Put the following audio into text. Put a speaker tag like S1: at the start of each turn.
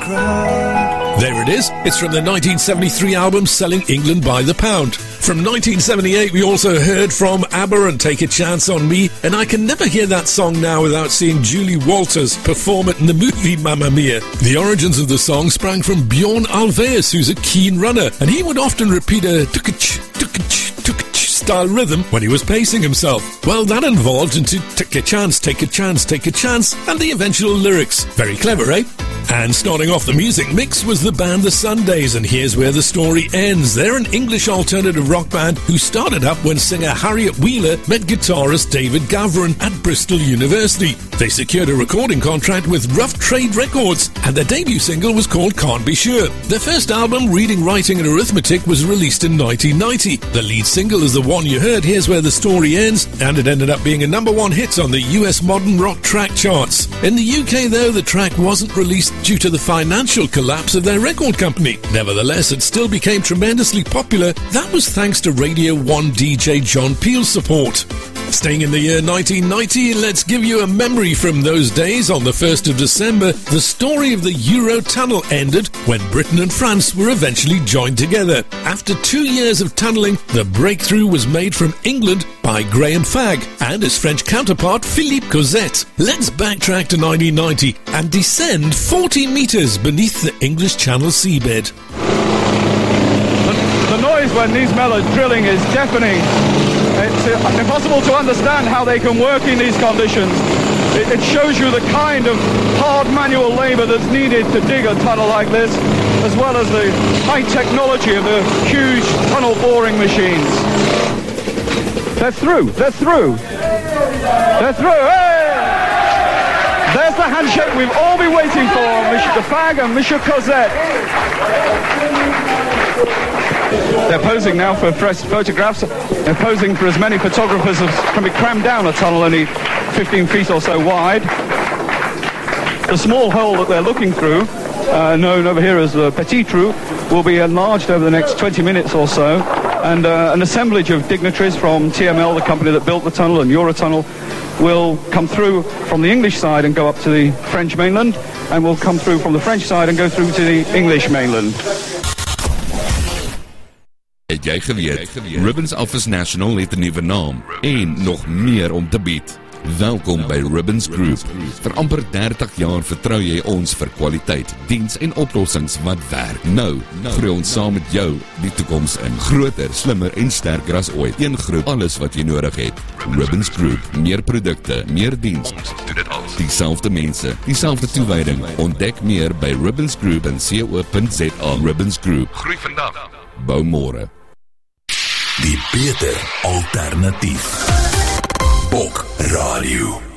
S1: crowd.
S2: There it is. It's from the 1973 album Selling England by the Pound. From 1978, we also heard from ABBA and Take a Chance on Me, and I can never hear that song now without seeing Julie Walters perform it in the movie Mamma Mia. The origins of the song sprang from Bjorn Ulvaeus, who's a keen runner, and he would often repeat a tuk-ch, tuk-ch, tuk-ch style rhythm when he was pacing himself. Well, that evolved into Take a Chance, Take a Chance, Take a Chance, and the eventual lyrics. Very clever, eh? And starting off the music mix was the band The Sundays, and here's where the story ends. They're an English alternative rock band who started up when singer Harriet Wheeler met guitarist David Gavron at Bristol University. They secured a recording contract with Rough Trade Records, and their debut single was called Can't Be Sure. Their first album, Reading, Writing and Arithmetic, was released in 1990. The lead single is the one you heard, Here's Where the Story Ends, and it ended up being a #1 hit on the US modern rock track charts. In the UK, though, the track wasn't released due to the financial collapse of their record company. Nevertheless, it still became tremendously popular. That was thanks to Radio 1 DJ John Peel's support. Staying in the year 1990, let's give you a memory from those days. On the 1st of December, the story of the Eurotunnel ended when Britain and France were eventually joined together. After 2 years of tunnelling, the breakthrough was made from England by Graham Fagg and his French counterpart Philippe Cosette. Let's backtrack to 1990 and descend 40 metres beneath the English Channel seabed.
S3: The noise when these men are drilling is deafening. It's impossible to understand how they can work in these conditions. It shows you the kind of hard manual labour that's needed to dig a tunnel like this, as well as the high technology of the huge tunnel boring machines. They're through, they're through. They're through, hey! There's the handshake we've all been waiting for, Mr. Fagg and Mr. Cosette. They're posing now for fresh photographs. They're posing for as many photographers as can be crammed down a tunnel only 15 feet or so wide. The small hole that they're looking through, known over here as the Petit Trou, will be enlarged over the next 20 minutes or so. And an assemblage of dignitaries from TML, the company that built the tunnel, and Eurotunnel, will come through from the English side and go up to the French mainland, and will come through from the French side and go through to the English mainland.
S4: Het jy geweet, Ribbons Office National het 'n nuwe naam en nog meer om te bied. Welkom by Ribbons Group. Vir amper 30 jaar vertrou jy ons vir kwaliteit, diens en oplossings wat werk. Nou groei ons saam met jou die toekoms in. Groter, slimmer en sterker as ooit. Een groep, alles wat jy nodig het. Ribbons Group, meer produkte, meer diens. Doen dit al. Dieselfde mense, dieselfde toewyding. Ontdek meer by ribbonsgroup.co.za. Ribbons Group. Groei vandag, bou môre.
S1: Die beter alternatief. Bok Radio.